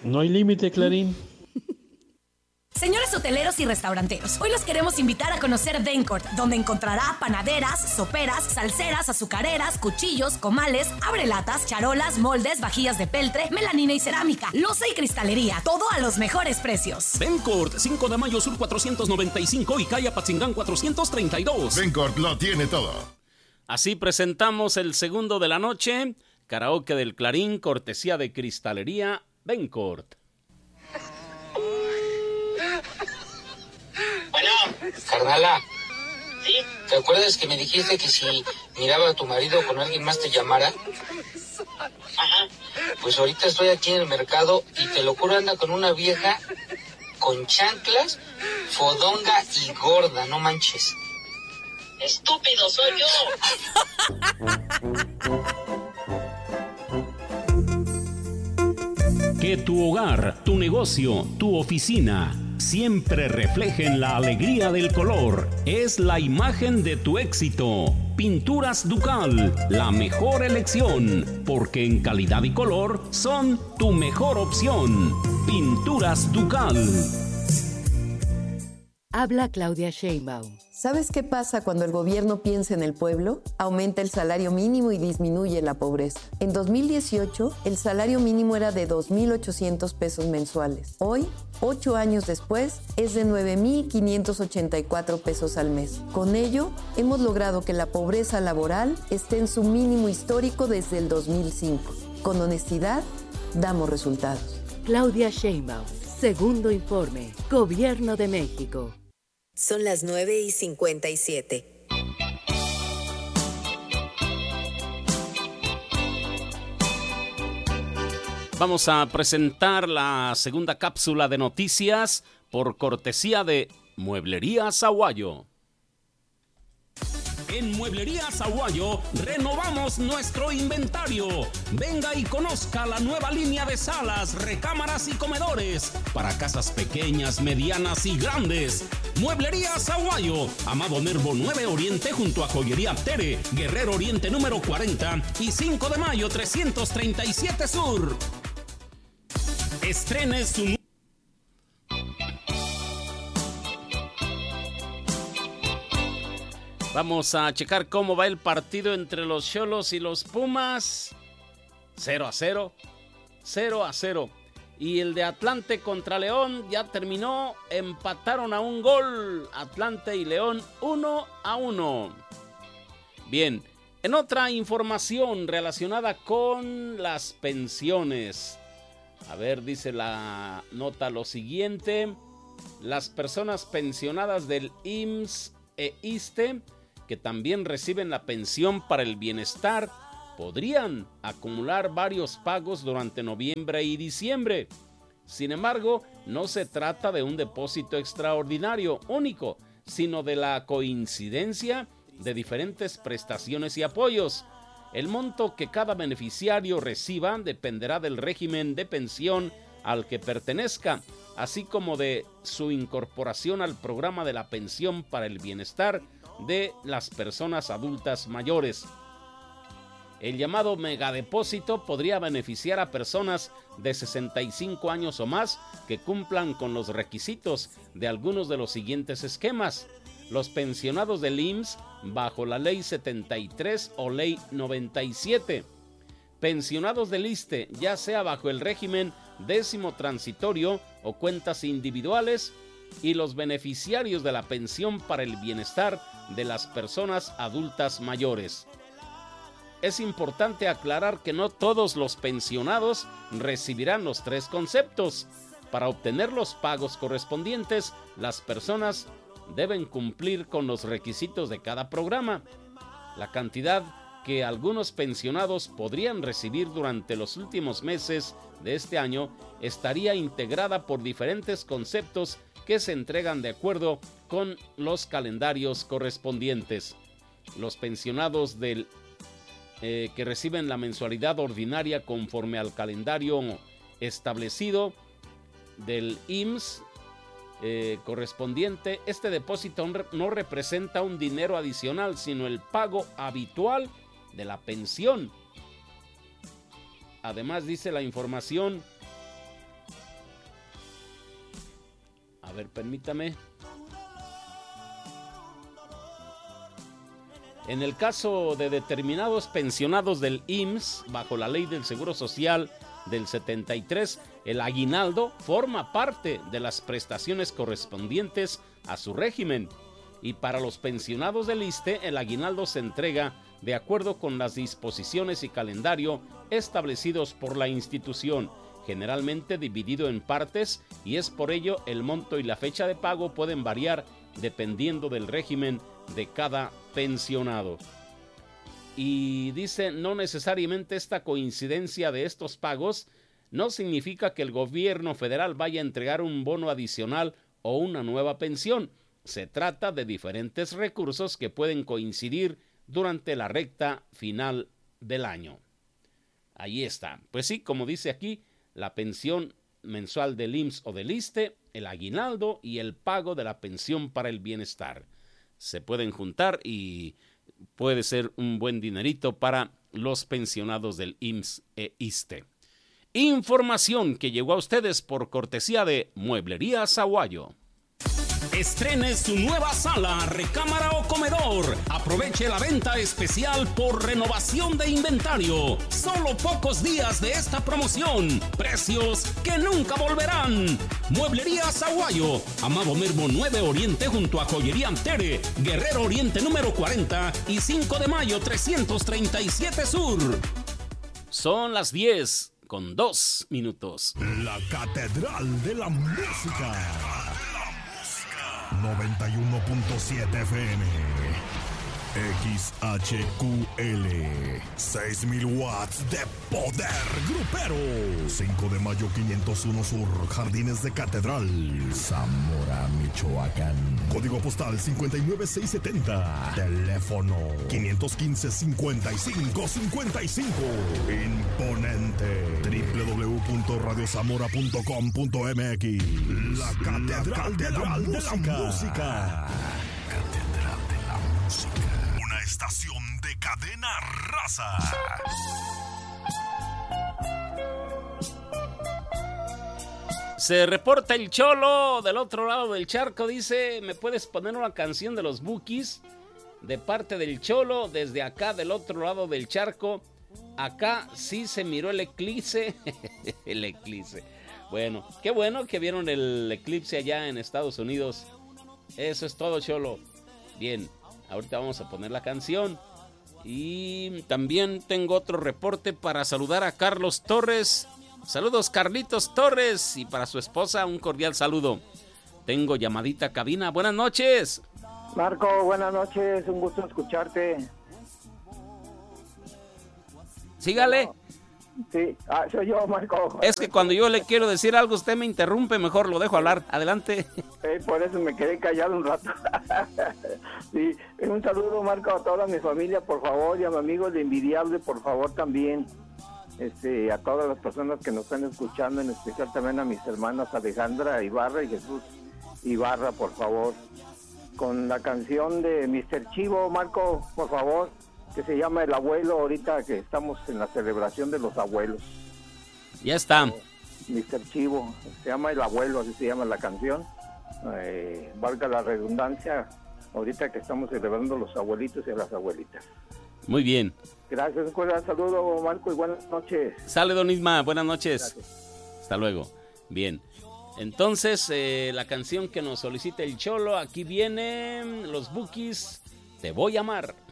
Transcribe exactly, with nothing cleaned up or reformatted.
No hay límite, Clarín. Señores hoteleros y restauranteros, hoy los queremos invitar a conocer Dencourt, donde encontrará panaderas, soperas, salseras, azucareras, cuchillos, comales, abrelatas, charolas, moldes, vajillas de peltre, melanina y cerámica, loza y cristalería, todo a los mejores precios. Dencourt, cinco de mayo sur cuatrocientos noventa y cinco y calle Apatzingán cuatrocientos treinta y dos. Dencourt lo tiene todo. Así presentamos el segundo de la noche, karaoke del Clarín, cortesía de Cristalería Dencourt. Bueno, carnala, ¿sí? ¿Te acuerdas que me dijiste que si miraba a tu marido con alguien más te llamara? Ajá. Pues ahorita estoy aquí en el mercado y te lo juro, anda con una vieja con chanclas, fodonga y gorda, no manches. Estúpido soy yo. Que tu hogar, tu negocio, tu oficina siempre reflejen la alegría del color. Es la imagen de tu éxito. Pinturas Ducal, la mejor elección, porque en calidad y color son tu mejor opción. Pinturas Ducal. Habla Claudia Sheinbaum. ¿Sabes qué pasa cuando el gobierno piensa en el pueblo? Aumenta el salario mínimo y disminuye la pobreza. En dos mil dieciocho, el salario mínimo era de dos mil ochocientos pesos mensuales. Hoy, ocho años después, es de nueve mil quinientos ochenta y cuatro pesos al mes. Con ello, hemos logrado que la pobreza laboral esté en su mínimo histórico desde el dos mil cinco. Con honestidad, damos resultados. Claudia Sheinbaum, segundo informe, Gobierno de México. Son las nueve y cincuenta y siete. Vamos a presentar la segunda cápsula de noticias por cortesía de Mueblería Sahuayo. En Mueblería Sahuayo renovamos nuestro inventario. Venga y conozca la nueva línea de salas, recámaras y comedores para casas pequeñas, medianas y grandes. Mueblería Sahuayo, Amado Nervo nueve Oriente junto a Joyería Tere, Guerrero Oriente número cuarenta y cinco de mayo trescientos treinta y siete Sur. Estrene su... Vamos a checar cómo va el partido entre los Xolos y los Pumas. cero a cero. cero a cero. Y el de Atlante contra León ya terminó. Empataron a un gol. Atlante y León uno a uno. Bien, en otra información relacionada con las pensiones. A ver, dice la nota lo siguiente. Las personas pensionadas del I M S S e ISSSTE, que también reciben la pensión para el bienestar, podrían acumular varios pagos durante noviembre y diciembre. Sin embargo, no se trata de un depósito extraordinario único, sino de la coincidencia de diferentes prestaciones y apoyos. El monto que cada beneficiario reciba dependerá del régimen de pensión al que pertenezca, así como de su incorporación al programa de la pensión para el bienestar de las personas adultas mayores. El llamado megadepósito podría beneficiar a personas de sesenta y cinco años o más que cumplan con los requisitos de algunos de los siguientes esquemas. Los pensionados del I M S S bajo la Ley setenta y tres o Ley noventa y siete. Pensionados del ISSSTE, ya sea bajo el régimen décimo transitorio o cuentas individuales, y los beneficiarios de la pensión para el bienestar de las personas adultas mayores. Es importante aclarar que no todos los pensionados recibirán los tres conceptos. Para obtener los pagos correspondientes, las personas deben cumplir con los requisitos de cada programa. La cantidad que algunos pensionados podrían recibir durante los últimos meses de este año estaría integrada por diferentes conceptos que se entregan de acuerdo con los calendarios correspondientes. Los pensionados del, eh, que reciben la mensualidad ordinaria conforme al calendario establecido del I M S S eh, correspondiente, este depósito no representa un dinero adicional, sino el pago habitual de la pensión. Además, dice la información A ver, permítame. En el caso de determinados pensionados del I M S S, bajo la ley del Seguro Social del setenta y tres, el aguinaldo forma parte de las prestaciones correspondientes a su régimen. Y para los pensionados del I S S S T E, el aguinaldo se entrega de acuerdo con las disposiciones y calendario establecidos por la institución, generalmente dividido en partes, y es por ello el monto y la fecha de pago pueden variar dependiendo del régimen de cada pensionado. Y dice, no necesariamente esta coincidencia de estos pagos no significa que el gobierno federal vaya a entregar un bono adicional o una nueva pensión. Se trata de diferentes recursos que pueden coincidir durante la recta final del año. Ahí está. Pues sí, como dice aquí, la pensión mensual del I M S S o del I S S S T E, el aguinaldo y el pago de la pensión para el bienestar. Se pueden juntar y puede ser un buen dinerito para los pensionados del I M S S e I S S S T E. Información que llegó a ustedes por cortesía de Mueblería Saguayo. Estrene su nueva sala, recámara o comedor. Aproveche la venta especial por renovación de inventario. Solo pocos días de esta promoción. Precios que nunca volverán. Mueblería Saguayo, Amado Nervo nueve Oriente junto a Joyería Antere, Guerrero Oriente número cuarenta y cinco de mayo trescientos treinta y siete Sur. Son las diez con dos minutos. La Catedral de la Música. noventa y uno punto siete F M. X H Q L. seis mil watts de poder grupero. cinco de mayo quinientos uno Sur, Jardines de Catedral, Zamora, Michoacán. Código postal cincuenta y nueve seiscientos setenta. Teléfono quinientos quince, cincuenta y cinco cincuenta y cinco. Imponente. doble u doble u doble u punto radio zamora punto com punto m x. La Catedral de la Música. Catedral de la Música. Una estación de cadena raza. Se reporta el Cholo del otro lado del charco. Dice, ¿me puedes poner una canción de los Bukis? De parte del Cholo, desde acá del otro lado del charco. Acá sí se miró el eclipse. El eclipse. Bueno, qué bueno que vieron el eclipse allá en Estados Unidos. Eso es todo, Cholo. Bien, ahorita vamos a poner la canción. Y también tengo otro reporte para saludar a Carlos Torres. Saludos, Carlitos Torres, y para su esposa un cordial saludo. Tengo llamadita a cabina. Buenas noches. Marco, buenas noches, un gusto escucharte. Sígale. Sí, ah, soy yo, Marco. Es que cuando yo le quiero decir algo, usted me interrumpe, mejor lo dejo hablar. Adelante. Eh, por eso me quedé callado un rato. Sí, un saludo, Marco, a toda mi familia, por favor, y a mi amigo de Envidiable, por favor, también. Este, a todas las personas que nos están escuchando, en especial también a mis hermanas Alejandra Ibarra y Jesús Ibarra, por favor. Con la canción de mister Chivo, Marco, por favor, que se llama El Abuelo, ahorita que estamos en la celebración de los abuelos. Ya está. mister Chivo, se llama El Abuelo, así se llama la canción. Eh, valga la redundancia, ahorita que estamos celebrando los abuelitos y a las abuelitas. Muy bien. Gracias, un cordial saludo, Marco, y buenas noches. Sale, don Isma, buenas noches. Gracias. Hasta luego. Bien. Entonces, eh, la canción que nos solicita el Cholo, aquí viene Los Bukis, Te Voy a Amar.